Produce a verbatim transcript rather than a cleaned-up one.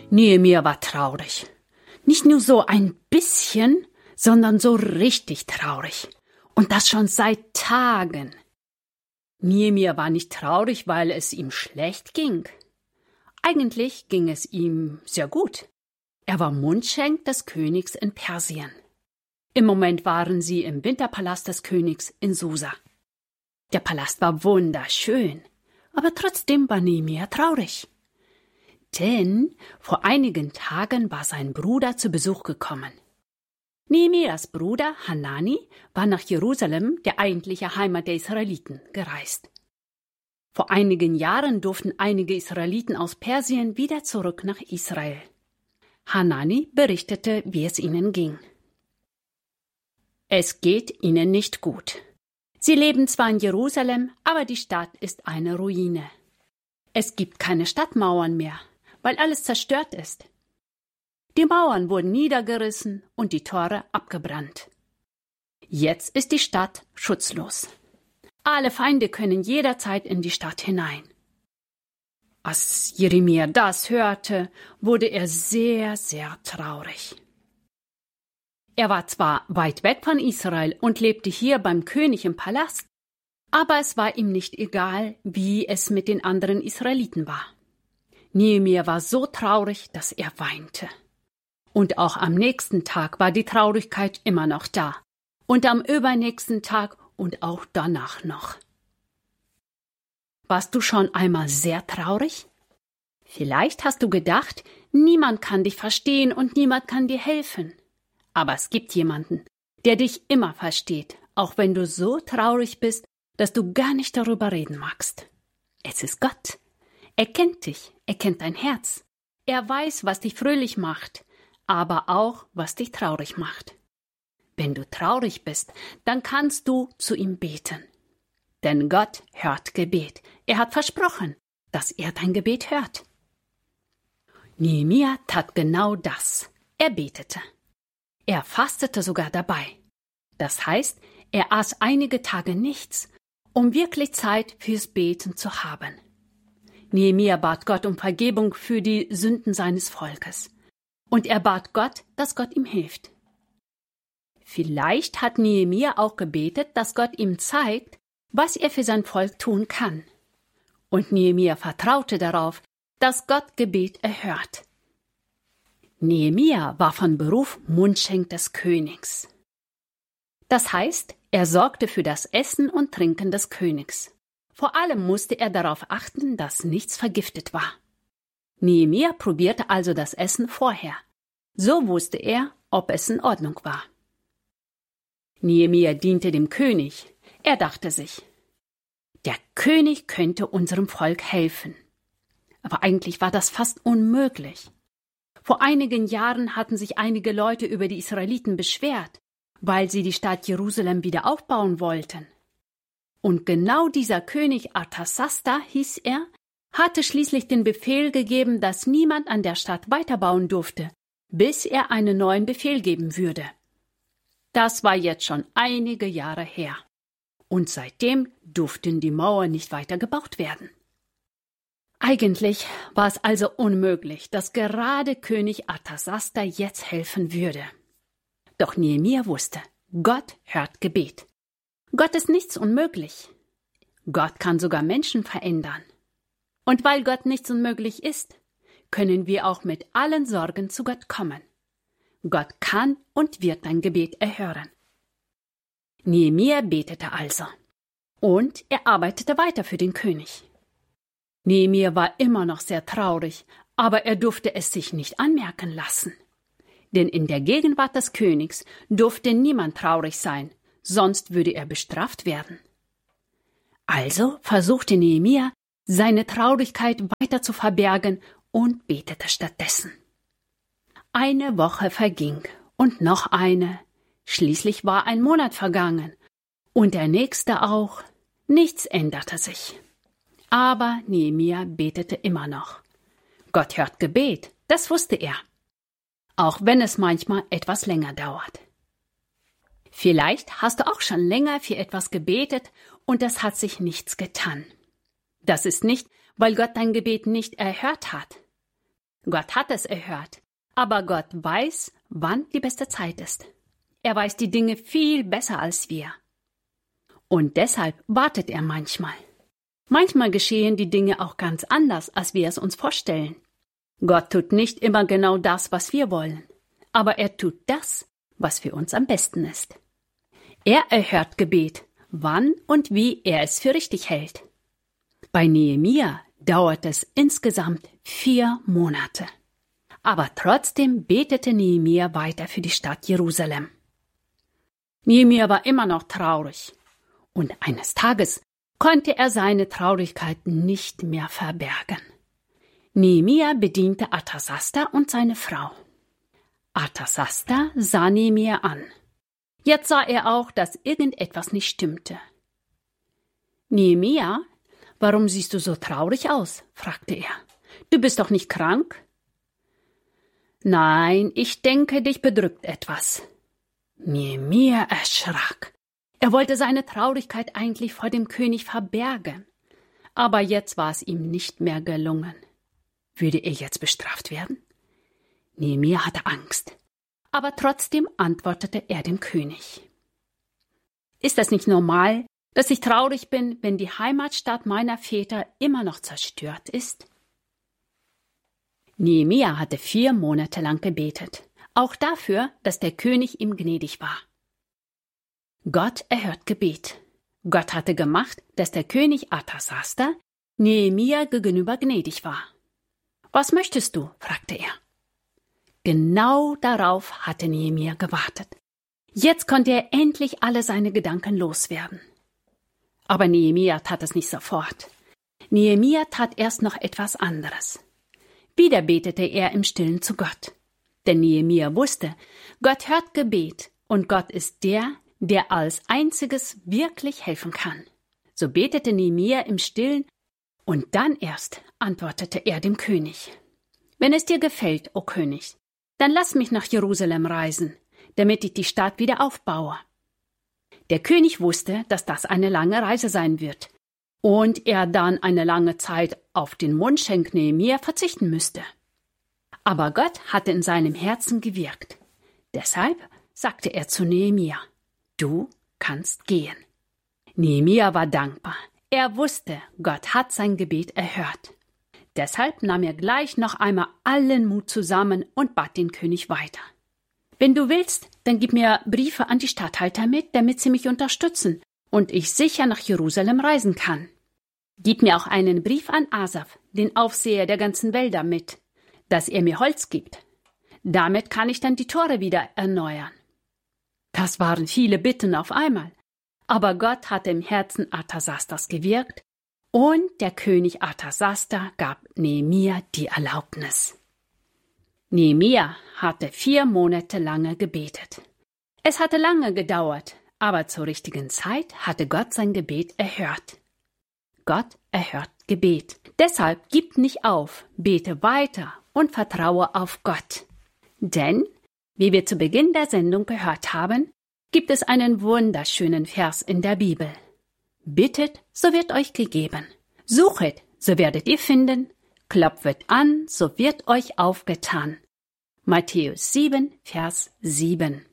Nehemia war traurig. Nicht nur so ein bisschen, sondern so richtig traurig. Und das schon seit Tagen. Nehemia war nicht traurig, weil es ihm schlecht ging. Eigentlich ging es ihm sehr gut. Er war Mundschenk des Königs in Persien. Im Moment waren sie im Winterpalast des Königs in Susa. Der Palast war wunderschön, aber trotzdem war Nehemia traurig. Denn vor einigen Tagen war sein Bruder zu Besuch gekommen. Nehemias Bruder Hanani war nach Jerusalem, der eigentliche Heimat der Israeliten, gereist. Vor einigen Jahren durften einige Israeliten aus Persien wieder zurück nach Israel. Hanani berichtete, wie es ihnen ging. Es geht ihnen nicht gut. Sie leben zwar in Jerusalem, aber die Stadt ist eine Ruine. Es gibt keine Stadtmauern mehr, weil alles zerstört ist. Die Mauern wurden niedergerissen und die Tore abgebrannt. Jetzt ist die Stadt schutzlos. Alle Feinde können jederzeit in die Stadt hinein. Als Jeremia das hörte, wurde er sehr, sehr traurig. Er war zwar weit weg von Israel und lebte hier beim König im Palast, aber es war ihm nicht egal, wie es mit den anderen Israeliten war. Nehemia war so traurig, dass er weinte. Und auch am nächsten Tag war die Traurigkeit immer noch da. Und am übernächsten Tag und auch danach noch. Warst du schon einmal sehr traurig? Vielleicht hast du gedacht, niemand kann dich verstehen und niemand kann dir helfen. Aber es gibt jemanden, der dich immer versteht, auch wenn du so traurig bist, dass du gar nicht darüber reden magst. Es ist Gott. Er kennt dich, er kennt dein Herz. Er weiß, was dich fröhlich macht, aber auch, was dich traurig macht. Wenn du traurig bist, dann kannst du zu ihm beten. Denn Gott hört Gebet. Er hat versprochen, dass er dein Gebet hört. Nehemia tat genau das. Er betete. Er fastete sogar dabei. Das heißt, er aß einige Tage nichts, um wirklich Zeit fürs Beten zu haben. Nehemia bat Gott um Vergebung für die Sünden seines Volkes. Und er bat Gott, dass Gott ihm hilft. Vielleicht hat Nehemia auch gebetet, dass Gott ihm zeigt, was er für sein Volk tun kann. Und Nehemia vertraute darauf, dass Gott Gebet erhört. Nehemia war von Beruf Mundschenk des Königs. Das heißt, er sorgte für das Essen und Trinken des Königs. Vor allem musste er darauf achten, dass nichts vergiftet war. Nehemia probierte also das Essen vorher. So wusste er, ob es in Ordnung war. Nehemia diente dem König. Er dachte sich, der König könnte unserem Volk helfen. Aber eigentlich war das fast unmöglich. Vor einigen Jahren hatten sich einige Leute über die Israeliten beschwert, weil sie die Stadt Jerusalem wieder aufbauen wollten. Und genau dieser König Artasasta, hieß er, hatte schließlich den Befehl gegeben, dass niemand an der Stadt weiterbauen durfte, bis er einen neuen Befehl geben würde. Das war jetzt schon einige Jahre her. Und seitdem durften die Mauern nicht weiter gebaut werden. Eigentlich war es also unmöglich, dass gerade König Artasasta jetzt helfen würde. Doch Nehemia wusste, Gott hört Gebet. Gott ist nichts unmöglich. Gott kann sogar Menschen verändern. Und weil Gott nichts unmöglich ist, können wir auch mit allen Sorgen zu Gott kommen. Gott kann und wird dein Gebet erhören. Nehemia betete also. Und er arbeitete weiter für den König. Nehemia war immer noch sehr traurig, aber er durfte es sich nicht anmerken lassen. Denn in der Gegenwart des Königs durfte niemand traurig sein, sonst würde er bestraft werden. Also versuchte Nehemia, seine Traurigkeit weiter zu verbergen und betete stattdessen. Eine Woche verging und noch eine. Schließlich war ein Monat vergangen und der nächste auch. Nichts änderte sich. Aber Nehemia betete immer noch. Gott hört Gebet, das wusste er. Auch wenn es manchmal etwas länger dauert. Vielleicht hast du auch schon länger für etwas gebetet und es hat sich nichts getan. Das ist nicht, weil Gott dein Gebet nicht erhört hat. Gott hat es erhört, aber Gott weiß, wann die beste Zeit ist. Er weiß die Dinge viel besser als wir. Und deshalb wartet er manchmal. Manchmal geschehen die Dinge auch ganz anders, als wir es uns vorstellen. Gott tut nicht immer genau das, was wir wollen, aber er tut das, was für uns am besten ist. Er erhört Gebet, wann und wie er es für richtig hält. Bei Nehemia dauert es insgesamt vier Monate. Aber trotzdem betete Nehemia weiter für die Stadt Jerusalem. Nehemia war immer noch traurig. Und eines Tages konnte er seine Traurigkeit nicht mehr verbergen. Nehemia bediente Arthasasta und seine Frau. Arthasasta sah Nehemia an. Jetzt sah er auch, dass irgendetwas nicht stimmte. »Nehemia, warum siehst du so traurig aus?« fragte er. »Du bist doch nicht krank?« »Nein, ich denke, dich bedrückt etwas.« Nehemia erschrak. Er wollte seine Traurigkeit eigentlich vor dem König verbergen. Aber jetzt war es ihm nicht mehr gelungen. Würde er jetzt bestraft werden? Nehemia hatte Angst. Aber trotzdem antwortete er dem König. »Ist es nicht normal, dass ich traurig bin, wenn die Heimatstadt meiner Väter immer noch zerstört ist?« Nehemia hatte vier Monate lang gebetet, auch dafür, dass der König ihm gnädig war. Gott erhört Gebet. Gott hatte gemacht, dass der König Arthasasta Nehemia gegenüber gnädig war. »Was möchtest du?« fragte er. Genau darauf hatte Nehemia gewartet. Jetzt konnte er endlich alle seine Gedanken loswerden. Aber Nehemia tat es nicht sofort. Nehemia tat erst noch etwas anderes. Wieder betete er im Stillen zu Gott. Denn Nehemia wusste, Gott hört Gebet und Gott ist der, der als Einziges wirklich helfen kann. So betete Nehemia im Stillen und dann erst antwortete er dem König. »Wenn es dir gefällt, o König, dann lass mich nach Jerusalem reisen, damit ich die Stadt wieder aufbaue.« Der König wusste, dass das eine lange Reise sein wird und er dann eine lange Zeit auf den Mundschenk Nehemia verzichten müsste. Aber Gott hatte in seinem Herzen gewirkt. Deshalb sagte er zu Nehemia, »Du kannst gehen.« Nehemia war dankbar. Er wusste, Gott hat sein Gebet erhört. Deshalb nahm er gleich noch einmal allen Mut zusammen und bat den König weiter. »Wenn du willst, dann gib mir Briefe an die Statthalter mit, damit sie mich unterstützen und ich sicher nach Jerusalem reisen kann. Gib mir auch einen Brief an Asaf, den Aufseher der ganzen Wälder, mit, dass er mir Holz gibt. Damit kann ich dann die Tore wieder erneuern.« Das waren viele Bitten auf einmal, aber Gott hatte im Herzen Arthasastas gewirkt und der König Arthasasta gab Nehemia die Erlaubnis. Nehemia hatte vier Monate lange gebetet. Es hatte lange gedauert, aber zur richtigen Zeit hatte Gott sein Gebet erhört. Gott erhört Gebet. Deshalb gib nicht auf, bete weiter und vertraue auf Gott. Denn, wie wir zu Beginn der Sendung gehört haben, gibt es einen wunderschönen Vers in der Bibel. Bittet, so wird euch gegeben. Suchet, so werdet ihr finden. Klopfet an, so wird euch aufgetan. Matthäus sieben, Vers sieben.